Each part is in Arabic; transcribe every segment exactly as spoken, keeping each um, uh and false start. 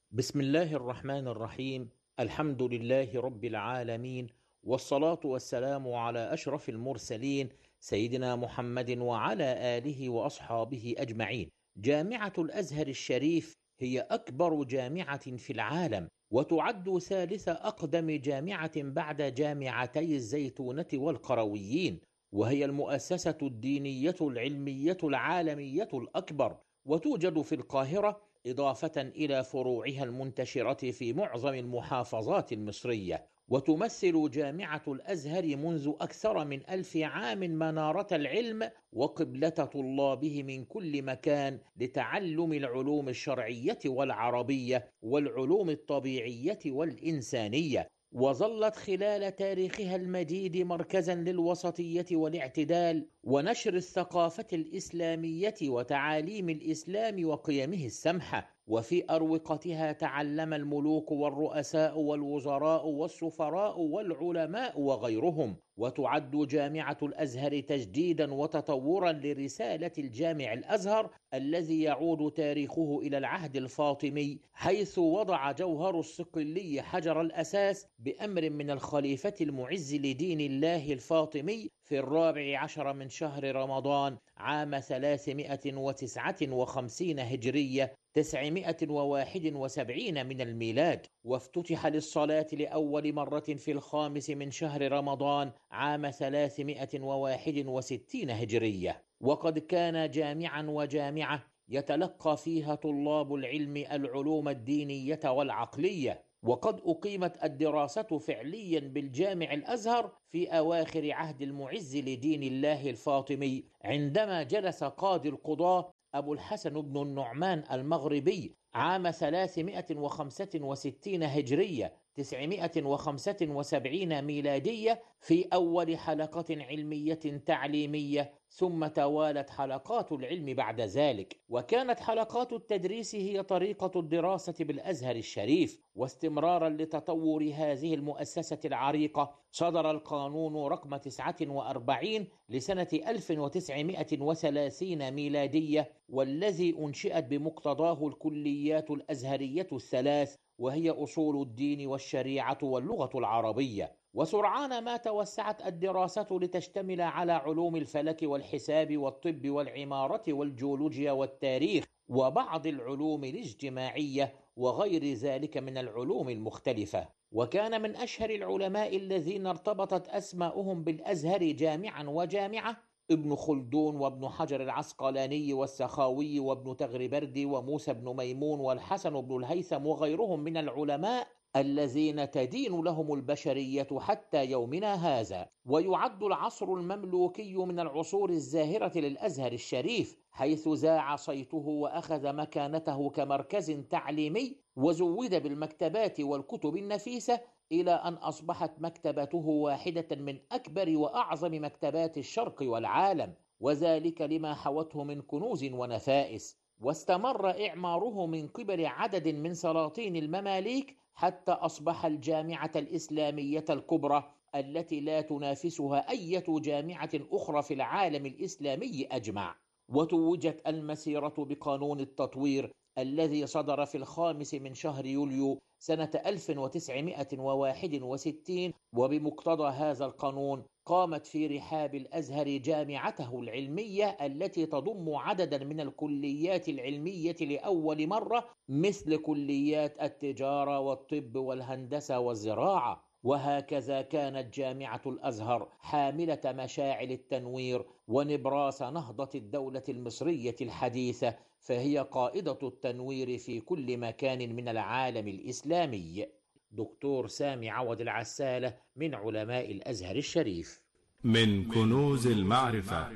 بسم الله الرحمن الرحيم. الحمد لله رب العالمين، والصلاة والسلام على أشرف المرسلين سيدنا محمد وعلى آله وأصحابه أجمعين. جامعة الأزهر الشريف هي أكبر جامعة في العالم، وتعد ثالث أقدم جامعة بعد جامعتي الزيتونة والقرويين، وهي المؤسسة الدينية العلمية العالمية الأكبر، وتوجد في القاهرة إضافة إلى فروعها المنتشرة في معظم المحافظات المصرية. وتمثل جامعة الأزهر منذ أكثر من ألف عام منارة العلم وقبلة طلابه من كل مكان لتعلم العلوم الشرعية والعربية والعلوم الطبيعية والإنسانية، وظلت خلال تاريخها المديد مركزا للوسطية والاعتدال ونشر الثقافة الإسلامية وتعاليم الإسلام وقيمه السمحة. وفي أروقتها تعلم الملوك والرؤساء والوزراء والسفراء والعلماء وغيرهم. وتعد جامعة الأزهر تجديدا وتطورا لرسالة الجامع الأزهر الذي يعود تاريخه إلى العهد الفاطمي، حيث وضع جوهر الصقلي حجر الأساس بأمر من الخليفة المعز لدين الله الفاطمي في الرابع عشر من شهر رمضان عام ثلاثمائة وتسعة وخمسين هجرية تسعمائة وواحد وسبعين من الميلاد، وافتتح للصلاة لأول مرة في الخامس من شهر رمضان عام ثلاثمائة وواحد وستين هجرية. وقد كان جامعا وجامعة يتلقى فيها طلاب العلم العلوم الدينية والعقلية. وقد أقيمت الدراسة فعليا بالجامع الأزهر في أواخر عهد المعز لدين الله الفاطمي، عندما جلس قاضي القضاة أبو الحسن بن النعمان المغربي عام ثلاثمائة وخمسة وستين هجرية تسعمائة وخمسة وسبعين ميلادية في أول حلقة علمية تعليمية، ثم توالت حلقات العلم بعد ذلك. وكانت حلقات التدريس هي طريقة الدراسة بالأزهر الشريف. واستمرارا لتطور هذه المؤسسة العريقة، صدر القانون رقم تسعة وأربعين لسنة ألف وتسعمائة وثلاثين ميلادية، والذي أنشئت بمقتضاه الكليات الأزهرية الثلاث، وهي أصول الدين والشريعة واللغة العربية. وسرعان ما توسعت الدراسة لتشتمل على علوم الفلك والحساب والطب والعمارة والجيولوجيا والتاريخ وبعض العلوم الاجتماعية وغير ذلك من العلوم المختلفة. وكان من أشهر العلماء الذين ارتبطت أسماؤهم بالأزهر جامعا وجامعة ابن خلدون وابن حجر العسقلاني والسخاوي وابن تغربردي وموسى بن ميمون والحسن بن الهيثم وغيرهم من العلماء الذين تدين لهم البشرية حتى يومنا هذا. ويعد العصر المملوكي من العصور الزاهرة للأزهر الشريف، حيث ذاع صيته وأخذ مكانته كمركز تعليمي، وزود بالمكتبات والكتب النفيسة، إلى أن أصبحت مكتبته واحدة من أكبر وأعظم مكتبات الشرق والعالم، وذلك لما حوته من كنوز ونفائس. واستمر إعماره من قبل عدد من سلاطين المماليك حتى أصبح الجامعة الإسلامية الكبرى التي لا تنافسها أي جامعة أخرى في العالم الإسلامي أجمع. وتوجت المسيرة بقانون التطوير الذي صدر في الخامس من شهر يوليو سنة ألف وتسعمائة وواحد وستين، وبمقتضى هذا القانون قامت في رحاب الأزهر جامعته العلمية التي تضم عددا من الكليات العلمية لأول مرة، مثل كليات التجارة والطب والهندسة والزراعة. وهكذا كانت جامعة الأزهر حاملة مشاعل التنوير ونبراس نهضة الدولة المصرية الحديثة، فهي قائدة التنوير في كل مكان من العالم الإسلامي. دكتور سامي عوض العسالة من علماء الأزهر الشريف. من كنوز المعرفة،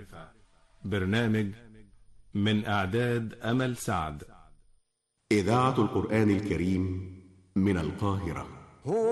برنامج من إعداد أمل سعد. إذاعة القرآن الكريم من القاهرة.